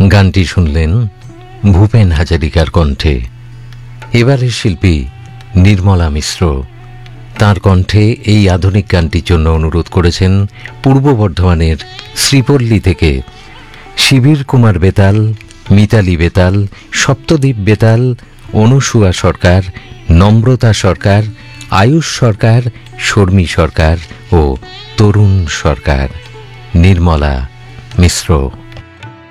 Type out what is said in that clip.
গানটি শুনলেন ভূপেন হাজারিকার কণ্ঠে। এবারের শিল্পী নির্মলা মিশ্র। তার কণ্ঠে এই আধুনিক গানটির জন্য অনুরোধ করেছেন পূর্ব বর্ধমানের শ্রীপল্লী থেকে শিবির কুমার বেতাল, মিতালি বেতাল, সপ্তদ্বীপ বেতাল, অনুসুয়া সরকার, নম্রতা সরকার, আয়ুষ সরকার, শর্মী সরকার ও তরুণ সরকার। নির্মলা মিশ্র।